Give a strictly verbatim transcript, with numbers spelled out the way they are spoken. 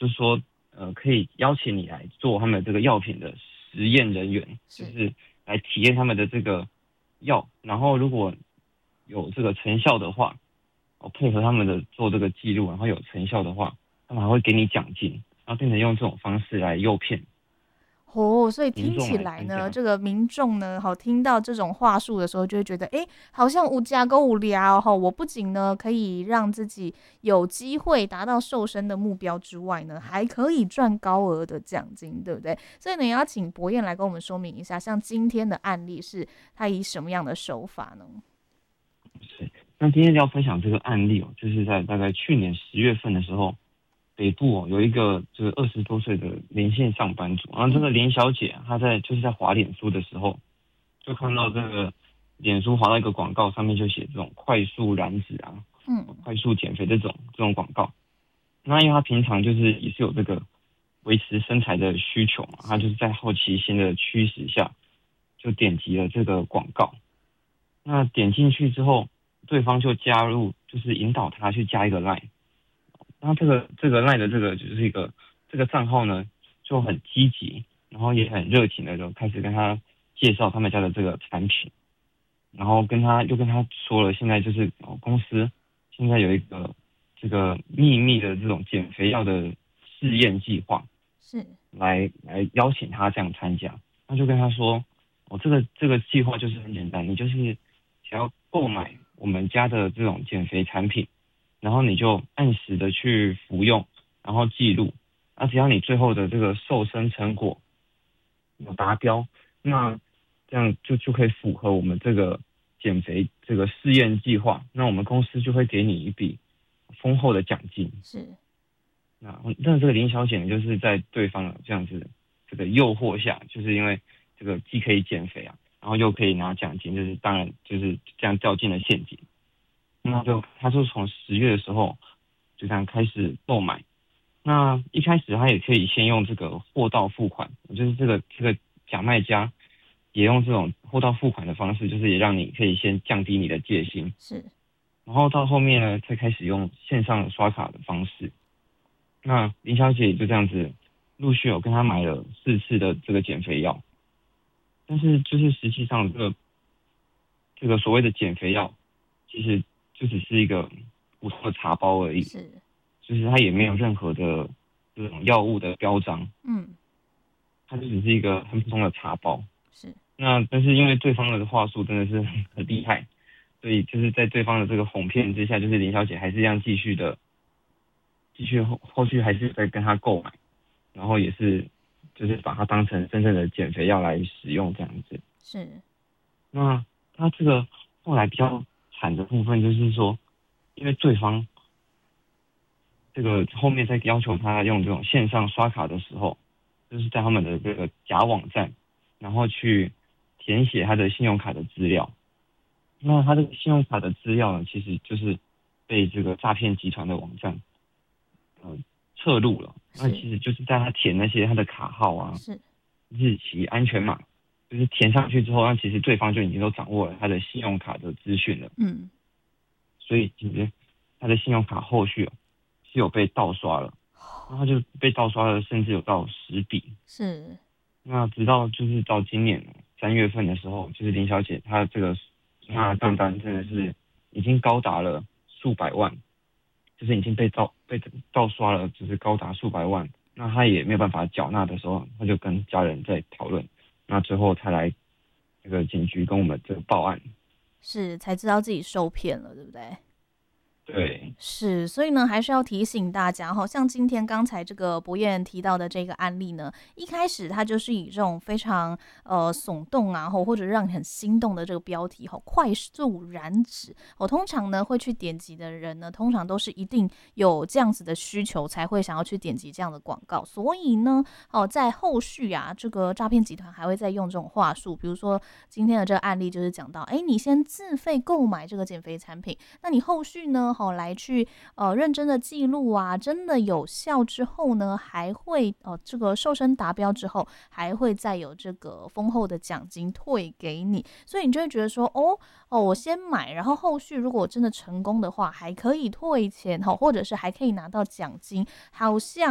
就是说呃可以邀请你来做他们这个药品的实验人员，就是来体验他们的这个药，然后如果有这个成效的话，哦配合他们的做这个记录，然后有成效的话，他们还会给你奖金，然后变成用这种方式来诱骗哦，所以听起民众来来呢， 参加。 这个民众呢，好听到这种话术的时候，就会觉得，诶，好像无家够无聊哈。我不仅呢可以让自己有机会达到瘦身的目标之外呢，还可以赚高额的奖金，对不对？所以呢，也要请博彦来跟我们说明一下，像今天的案例是他以什么样的手法呢？ 是，那今天要分享这个案例哦，就是在大概去年十月份的时候，北部哦有一个就是二十多岁的连线上班族，然后这个嗯连小姐啊她在就是在滑脸书的时候，就看到这个脸书滑到一个广告，上面就写这种快速燃脂啊、 嗯， 快速减肥这种这种广告。那因为她平常就是也是有这个维持身材的需求嘛，她是就是在好奇心的驱使下，就点击了这个广告。那点进去之后，对方就加入，就是引导他去加一个 line。那这个这个 line 的这个就是一个这个账号呢，就很积极，然后也很热情的就开始跟他介绍他们家的这个产品，然后跟他又跟他说了，现在就是哦公司现在有一个这个秘密的这种减肥药的试验计划， 是， 来来邀请他这样参加。他就跟他说，哦，这个这个计划就是很简单，你就是想要购买我们家的这种减肥产品，然后你就按时的去服用，然后记录。那只要你最后的这个瘦身成果有达标，那这样就就可以符合我们这个减肥这个试验计划，那我们公司就会给你一笔丰厚的奖金。 是， 那那这个林小姐呢，就是在对方的这样子这个诱惑下，就是因为这个既可以减肥啊，然后又可以拿奖金，就是当然就是这样掉进了陷阱。那就他就从十月的时候就这样开始购买。那一开始他也可以先用这个货到付款，就是这个这个假卖家也用这种货到付款的方式，就是也让你可以先降低你的戒心， 是， 然后到后面呢，再开始用线上刷卡的方式。那林小姐也就这样子陆续有跟他买了四次的这个减肥药，但是就是实际上这个这个所谓的减肥药，其实就只是一个普通的茶包而已， 是， 就是它也没有任何的这种药物的标章， 嗯， 它就只是一个很普通的茶包。 是， 那但是因为对方的话术真的是很很厉害，所以就是在对方的这个哄骗之下，就是林小姐还是这样继续的，继续后后续还是在跟他购买，然后也是就是把它当成真正的减肥药来使用这样子。 是， 那他这个后来比较惨的部分就是说，因为对方这个后面在要求他用这种线上刷卡的时候，就是在他们的这个假网站，然后去填写他的信用卡的资料。那他这个信用卡的资料呢，其实就是被这个诈骗集团的网站呃侧录了。那是， 其实就是在他填那些他的卡号啊、 是， 日期、安全码，就是填上去之后，那其实对方就已经都掌握了他的信用卡的资讯了。 嗯， 所以其实他的信用卡后续是有被盗刷了，那他就被盗刷了，甚至有到十笔。 是， 那直到就是到今年三月份的时候，就是林小姐她这个她的账单真的是已经高达了数百万，就是已经被盗被盗刷了，就是高达数百万。那她也没有办法缴纳的时候，她就跟家人在讨论，那最后才来这个警局跟我们这个报案。 是，才知道自己受骗了，对不对？ 对， 是，所以呢，还是要提醒大家哈，像今天刚才这个博彦提到的这个案例呢，一开始它就是以这种非常呃耸动啊，或或者让你很心动的这个标题哈，快速燃脂。我、通常呢会去点击的人呢，通常都是一定有这样子的需求才会想要去点击这样的广告。所以呢，哦，在后续啊，这个诈骗集团还会再用这种话术，比如说今天的这个案例就是讲到，哎，你先自费购买这个减肥产品。那你后续呢，好、来去呃认真的记录啊，真的有效之后呢，还会呃这个瘦身达标之后，还会再有这个丰厚的奖金退给你，所以你就会觉得说，哦哦，我先买，然后后续如果真的成功的话，还可以退钱哈、或者是还可以拿到奖金，好像。